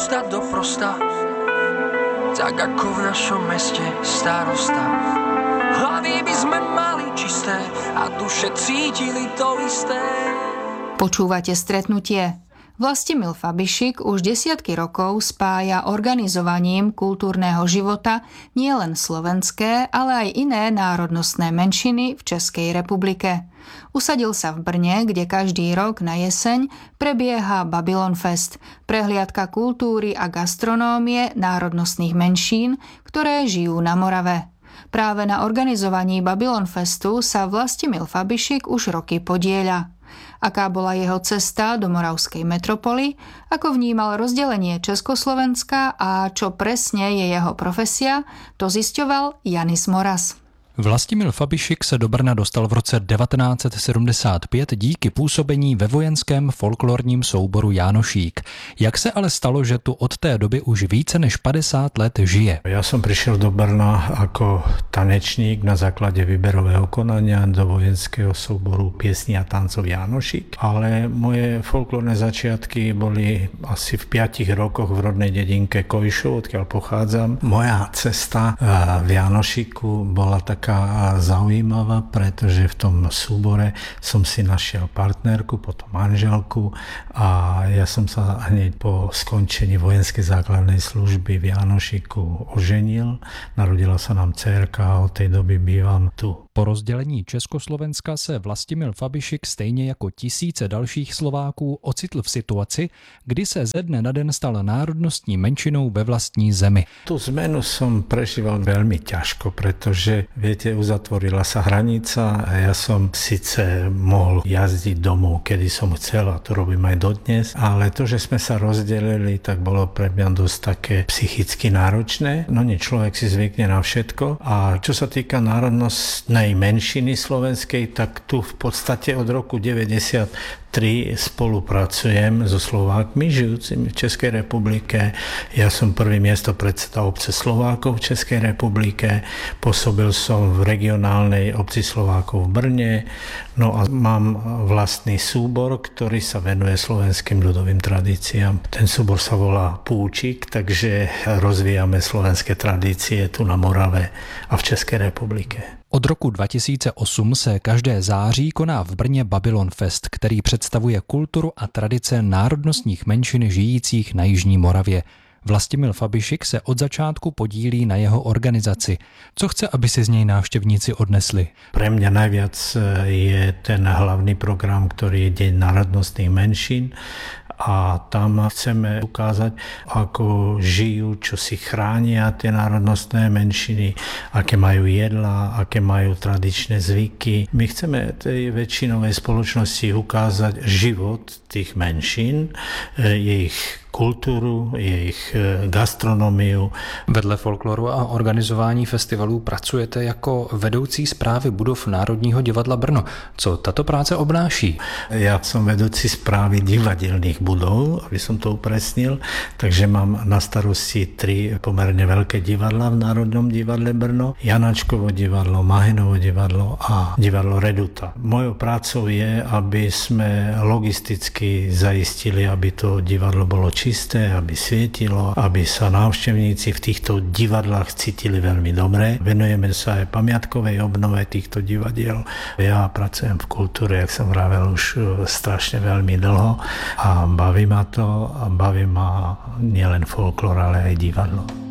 dostať do prosta, tak ako v našom meste starosta. Hlavy by sme mali čisté a duše cítili to isté. Počúvate Stretnutie. Vlastimil Fabišik už desiatky rokov spája organizovaním kultúrneho života nielen slovenské, ale aj iné národnostné menšiny v Českej republike. Usadil sa v Brne, kde každý rok na jeseň prebieha Babylon Fest, prehliadka kultúry a gastronómie národnostných menšín, ktoré žijú na Morave. Práve na organizovaní Babylon Festu sa Vlastimil Fabišik už roky podieľa. Aká bola jeho cesta do moravskej metropoly, ako vnímal rozdelenie Československa a čo presne je jeho profesia, to zisťoval Janis Moras. Vlastimil Fabišik se do Brna dostal v roce 1975 díky působení ve vojenském folklorním souboru Jánošík. Jak se ale stalo, že tu od té doby už více než 50 let žije? Ja som prišiel do Brna ako tanečník na základe výberového konania do vojenského souboru piesní a tancov Jánošík, ale moje folklórne začiatky boli asi v 5 rokoch v rodnej dedinke Kovišov, odkiaľ pochádzam. Moja cesta v Jánošíku bola taká zaujímavá, pretože v tom súbore som si našiel partnerku, potom manželku a ja som sa hneď po skončení vojenskej základnej služby v Jánošíku oženil. Narodila sa nám dcérka a od tej doby bývam tu. Po rozdělení Československa se Vlastimil Fabišik stejně jako tisíce dalších Slováků ocitl v situaci, kdy se ze dne na den stal národnostní menšinou ve vlastní zemi. Tu zmenu som prežíval veľmi ťažko, pretože, viete, uzatvorila sa hranica a ja som síce mohol jazdiť domov, kedy som chcel, a to robím aj dodnes, ale to, že sme sa rozdelili, tak bolo pre mňa dosť také psychicky náročné. No nie, človek si zvykne na všetko. A čo sa týka národnostnej menšiny slovenskej, tak tu v podstate od roku 93 spolupracujem so Slovákmi žijúcimi v Českej republike. Ja som prvý miestopredseda obce Slovákov v Českej republike, pôsobil som v regionálnej obci Slovákov v Brne, no a mám vlastný súbor, ktorý sa venuje slovenským ľudovým tradíciám. Ten súbor sa volá Púčik, takže rozvíjame slovenské tradície tu na Morave a v Českej republike. Od roku 2008 se každé září koná v Brně Babylon Fest, který představuje kulturu a tradice národnostních menšin žijících na Jižní Moravě. Vlastimil Fabišik se od začátku podílí na jeho organizaci. Co chce, aby si z něj návštěvníci odnesli? Pre mňa najviac je ten hlavný program, ktorý je Deň národnostných menšín, a tam chceme ukázať, ako žijú, čo si chránia tie národnostné menšiny, aké majú jedlá, aké majú tradičné zvyky. My chceme tej väčšinovej spoločnosti ukázať život tých menšín, ich kulturu, jejich gastronomiu. Vedle folkloru a organizování festivalů pracujete jako vedoucí správy budov Národního divadla Brno. Co tato práce obnáší? Ja som vedúci správy divadelných budov, aby som to upresnil, takže mám na starosti 3 pomerne veľké divadla v Národnom divadle Brno, Janáčkovo divadlo, Mahenovo divadlo a divadlo Reduta. Mojou prácou je, aby sme logisticky zaistili, aby to divadlo bolo čisté, aby svietilo, aby sa návštevníci v týchto divadlách cítili veľmi dobre. Venujeme sa aj pamiatkovej obnove týchto divadiel. Ja pracujem v kultúre, jak som vravel, už strašne veľmi dlho a baví ma to a baví ma nielen folklor, ale aj divadlo.